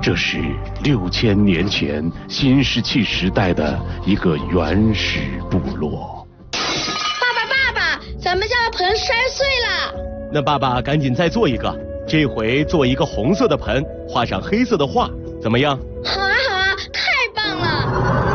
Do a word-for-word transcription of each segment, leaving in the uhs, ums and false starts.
这是六千年前新石器时代的一个原始部落。 爸爸，爸爸，咱们家的盆摔碎了。 那爸爸赶紧再做一个，这回做一个红色的盆，画上黑色的画，怎么样？ 好啊，好啊，太棒了！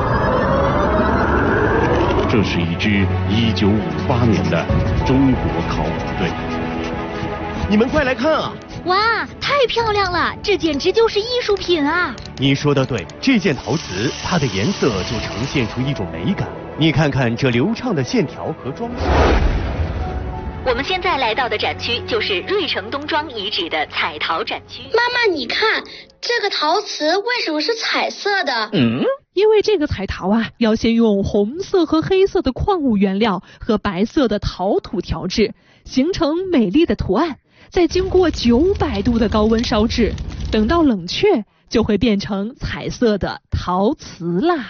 这是一支一九五八年的中国考古队。 你们快来看啊！ 哇，太漂亮了，这简直就是艺术品啊！ 你说的对，这件陶瓷它的颜色就呈现出一种美感。你看看这流畅的线条和装饰。 我们现在来到的展区就是芮城东庄遗址的彩陶展区。 妈妈，你看这个陶瓷为什么是彩色的？ 嗯，因为这个彩陶啊，要先用红色和黑色的矿物原料和白色的陶土调制，形成美丽的图案，再经过九百度的高温烧制，等到冷却就会变成彩色的陶瓷啦。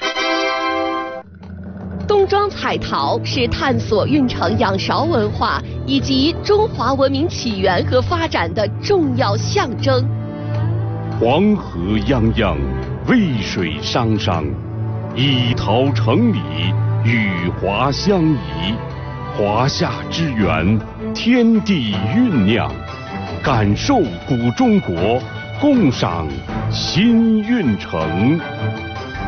东庄彩陶是探索运城仰韶文化以及中华文明起源和发展的重要象征。 黄河泱泱，渭水汤汤，以陶成礼，与华相宜。华夏之源，天地酝酿，感受古中国，共赏新运城。